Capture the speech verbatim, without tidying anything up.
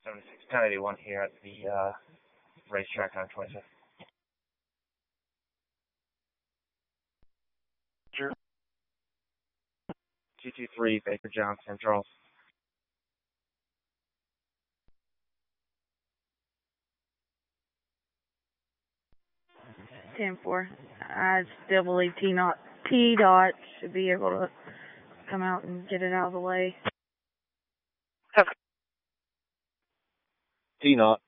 seventy-six, ten eighty-one here at the uh, racetrack on twenty-fifth. two two three, Baker John, Saint Charles. ten four. I still believe T Dot T Dot should be able to come out and get it out of the way. T Naught.